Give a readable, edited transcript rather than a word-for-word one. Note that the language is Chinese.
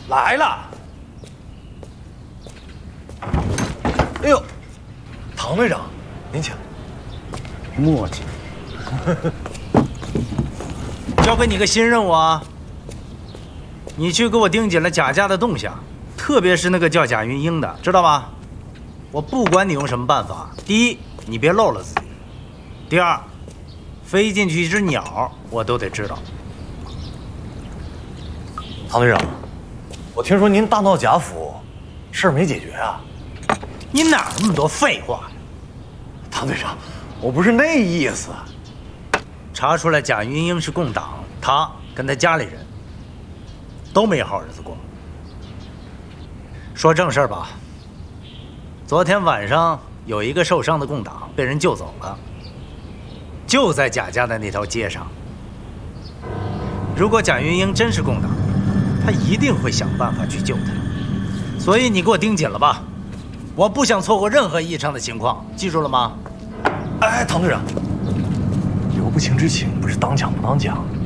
来了。哎呦，唐队长，您请。 墨迹。 交给你个新任务啊！你去给我盯紧了贾家的动向，特别是那个叫贾云英的，知道吗？我不管你用什么办法，第一，你别漏了自己；第二，飞进去一只鸟，我都得知道。 唐队长，我听说您大闹贾府，事儿没解决啊？ 你哪那么多废话呀？ 唐队长，我不是那意思。 查出来贾云英是共党，他跟他家里人都没好日子过。说正事儿吧，昨天晚上有一个受伤的共党被人救走了，就在贾家的那条街上。如果贾云英真是共党，他一定会想办法去救他，所以你给我盯紧了吧，我不想错过任何异常的情况，记住了吗？ 哎，唐队长，留不情之请不是当讲不当讲，